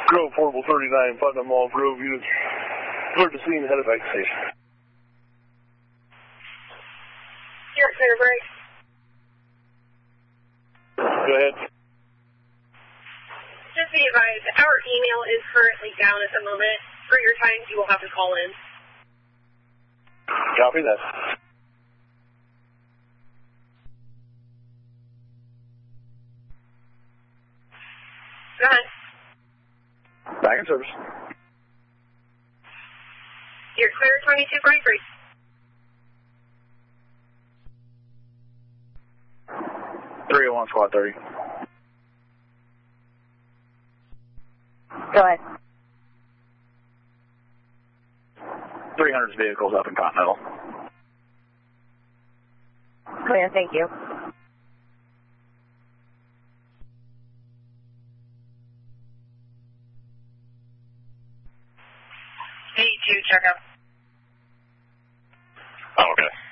Grove Portable 39, Putnam Mall, Grove units. Clear to scene, head of back station. You're clear, break. Go ahead. Just be advised, our email is currently down at the moment. For your times, you will have to call in. Copy that. Go ahead. Back in service. You're clear, 2243. 301 Squad 30. Go ahead. 300's vehicles up in Continental. Clear, thank you. Hey, check out. Oh, okay.